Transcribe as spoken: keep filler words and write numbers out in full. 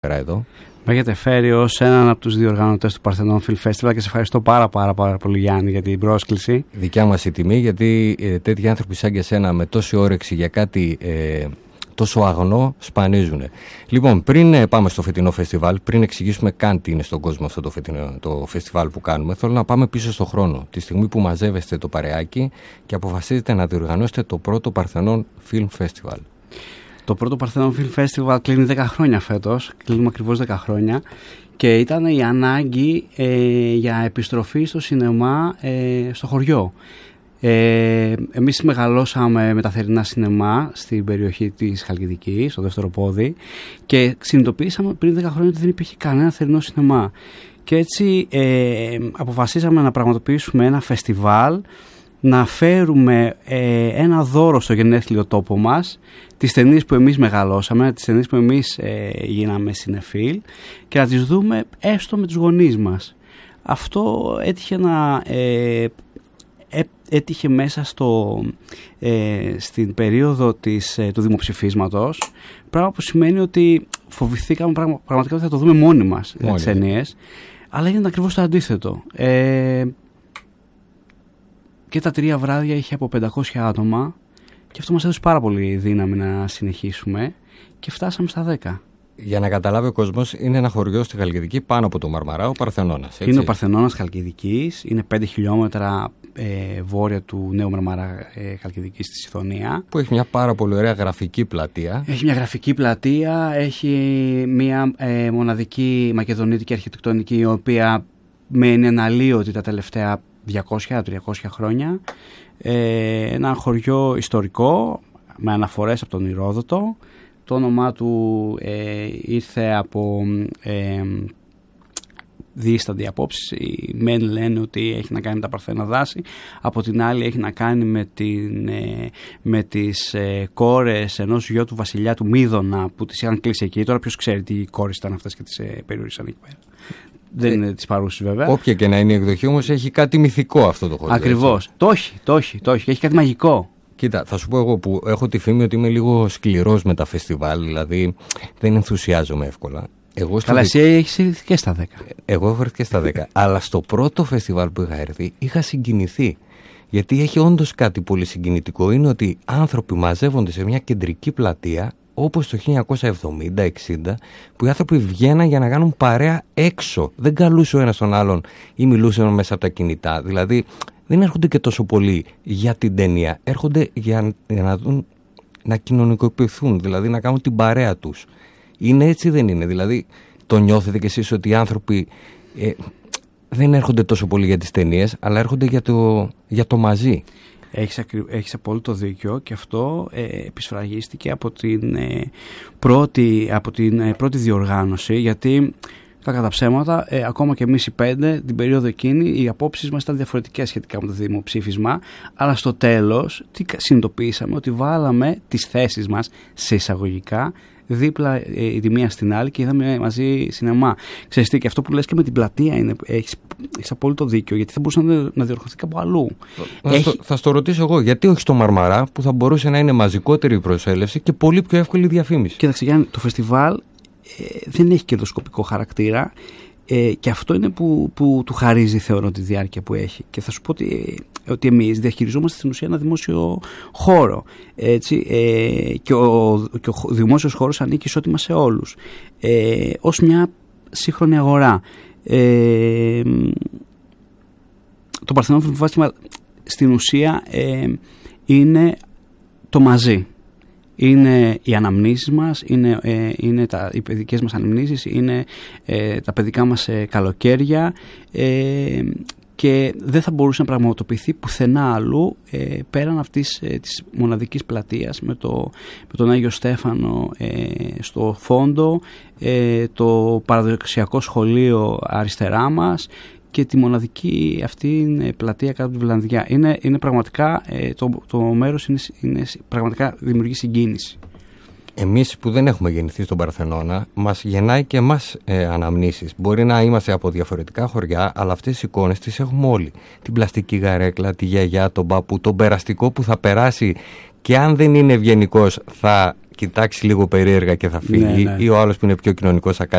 εδώ. Με έχετε φέρει ως έναν από τους διοργανωτές του Παρθενών Film Festival και σε ευχαριστώ πάρα πάρα πάρα πολύ, Γιάννη, για την πρόσκληση. Δικιά μας η τιμή, γιατί ε, τέτοιοι άνθρωποι σαν και σένα με τόση όρεξη για κάτι ε, τόσο αγνό σπανίζουν. Λοιπόν, πριν ε, πάμε στο φετινό φεστιβάλ, πριν εξηγήσουμε καν τι είναι στον κόσμο αυτό το, φετινό, το φεστιβάλ που κάνουμε, θέλω να πάμε πίσω στο χρόνο. Τη στιγμή που μαζεύεστε το παρεάκι και αποφασίζετε να διοργανώσετε το πρώτο Παρθενών Film Festival. Το πρώτο Παρθενών Film Festival κλείνει δέκα χρόνια φέτος, κλείνουμε ακριβώς δέκα χρόνια, και ήταν η ανάγκη ε, για επιστροφή στο σινεμά ε, στο χωριό. Ε, εμείς μεγαλώσαμε με τα θερινά σινεμά στην περιοχή της Χαλκιδικής, στο δεύτερο πόδι, και συνειδητοποίησαμε πριν δέκα χρόνια ότι δεν υπήρχε κανένα θερινό σινεμά. Και έτσι ε, αποφασίσαμε να πραγματοποιήσουμε ένα φεστιβάλ, να φέρουμε ε, ένα δώρο στο γενέθλιο τόπο μας, τις ταινίες που εμείς μεγαλώσαμε, τις ταινίες που εμείς ε, γίναμε συνεφίλ, και να τις δούμε έστω με τους γονείς μας. Αυτό έτυχε, να, ε, ε, έτυχε μέσα στο, ε, στην περίοδο της, ε, του δημοψηφίσματος, πράγμα που σημαίνει ότι φοβηθήκαμε πραγμα, πραγματικά ότι θα το δούμε μόνοι μας μόνοι. τις ταινίες, αλλά έγινε ακριβώς το αντίθετο. Ε, και τα τρία βράδια είχε από πεντακόσια άτομα, και αυτό μας έδωσε πάρα πολύ δύναμη να συνεχίσουμε, και φτάσαμε στα δέκα. Για να καταλάβει ο κόσμος, είναι ένα χωριό στη Χαλκιδική πάνω από το Μαρμαρά, ο Παρθενώνας. Έτσι? Είναι ο Παρθενώνας Χαλκιδικής, είναι πέντε χιλιόμετρα ε, βόρεια του Νέου Μαρμαρά ε, Χαλκιδικής στη Σιδωνία. Που έχει μια πάρα πολύ ωραία γραφική πλατεία. Έχει μια γραφική πλατεία, έχει μια ε, μοναδική μακεδονίτικη αρχιτεκτονική, η οποία μένει αναλύωτη τα τελευταία διακόσια με τριακόσια χρόνια. Ε, ένα χωριό ιστορικό με αναφορές από τον Ηρόδοτο. Το όνομά του ε, ήρθε από ε, δίσταντη απόψη. Οι μεν λένε ότι έχει να κάνει με τα παρθένα δάση, από την άλλη έχει να κάνει με, την, ε, με τις ε, κόρες ενός γιο του βασιλιά του Μίδωνα, που τις είχαν κλείσει εκεί. Τώρα ποιος ξέρει τι κόρες ήταν αυτές και τις ε, περιορίσαν εκεί πέρα. Δεν είναι της παρούσης βέβαια. Όποια και να είναι η εκδοχή, όμως έχει κάτι μυθικό αυτό το χωριό. Ακριβώς. Το έχει, το έχει, το έχει. Έχει κάτι μαγικό. Κοίτα, θα σου πω εγώ που έχω τη φήμη ότι είμαι λίγο σκληρός με τα φεστιβάλ, δηλαδή δεν ενθουσιάζομαι εύκολα. Εγώ Καλά, εσύ δι... έχεις έρθει και στα δέκα. Εγώ έχω έρθει και στα δέκα. Αλλά στο πρώτο φεστιβάλ που είχα έρθει είχα συγκινηθεί. Γιατί έχει όντως κάτι πολύ συγκινητικό. Είναι ότι άνθρωποι μαζεύονται σε μια κεντρική πλατεία, όπως το χίλια εννιακόσια εβδομήντα εξήντα, που οι άνθρωποι βγαίναν για να κάνουν παρέα έξω. Δεν καλούσε ο ένας τον άλλον ή μιλούσαν μέσα από τα κινητά. Δηλαδή δεν έρχονται και τόσο πολύ για την ταινία. Έρχονται για, για να, δουν, να κοινωνικοποιηθούν, δηλαδή να κάνουν την παρέα τους. Είναι έτσι, δεν είναι? Δηλαδή το νιώθετε κι εσείς ότι οι άνθρωποι ε, δεν έρχονται τόσο πολύ για τις ταινίες, αλλά έρχονται για το, για το μαζί. Έχεις, ακρι... Έχεις απόλυτο δίκιο, και αυτό ε, επισφραγίστηκε από την, ε, πρώτη, από την ε, πρώτη διοργάνωση, γιατί κακά τα ψέματα, ε, ακόμα και εμείς οι πέντε την περίοδο εκείνη οι απόψεις μας ήταν διαφορετικές σχετικά με το δημοψήφισμα, αλλά στο τέλος τι συνειδητοποιήσαμε? Ότι βάλαμε τις θέσεις μας σε εισαγωγικά δίπλα ε, η μία στην άλλη και είδαμε μαζί σινεμά. Ξέρεις τι, και αυτό που λες και με την πλατεία είναι, έχεις, έχεις απόλυτο δίκιο, γιατί θα μπορούσε να, να διορθωθεί κάπου αλλού. Θα, Έχει... στο, θα στο ρωτήσω εγώ, γιατί όχι στο Μαρμαρά, που θα μπορούσε να είναι μαζικότερη η προσέλευση και πολύ πιο εύκολη διαφήμιση? Κοίταξε Γιάννη, το φεστιβάλ ε, δεν έχει κερδοσκοπικό χαρακτήρα, ε, και αυτό είναι που, που του χαρίζει, θεωρώ, τη διάρκεια που έχει. Και θα σου πω ότι, ότι εμείς διαχειριζόμαστε στην ουσία ένα δημόσιο χώρο, έτσι, ε, και, ο, και ο δημόσιος χώρος ανήκει ισότιμα σε όλους, ε, ως μια σύγχρονη αγορά. Ε, το Παρθενών Film Festival στην ουσία ε, είναι το μαζί. Είναι οι αναμνήσεις μας, είναι, ε, είναι τα, οι παιδικές μας αναμνήσεις, είναι ε, τα παιδικά μας ε, καλοκαίρια, ε, και δεν θα μπορούσε να πραγματοποιηθεί πουθενά αλλού ε, πέραν αυτής ε, της μοναδικής πλατείας με, το, με τον Άγιο Στέφανο ε, στο φόντο, ε, το παραδοσιακό σχολείο αριστερά μας και τη μοναδική αυτή πλατεία κάτω από τη Βιλανδιά. Είναι, είναι πραγματικά, ε, το, το μέρος είναι, είναι πραγματικά δημιουργεί συγκίνηση. Εμείς που δεν έχουμε γεννηθεί στον Παρθενώνα, μας γεννάει και εμάς ε, αναμνήσεις. Μπορεί να είμαστε από διαφορετικά χωριά, αλλά αυτές τις εικόνες τις έχουμε όλοι. Την πλαστική γαρέκλα, τη γιαγιά, τον παππού, τον περαστικό που θα περάσει και αν δεν είναι ευγενικός θα κοιτάξει λίγο περίεργα και θα φύγει, ναι, ναι. Ή ο άλλος που είναι πιο κοινωνικός θα κάτσει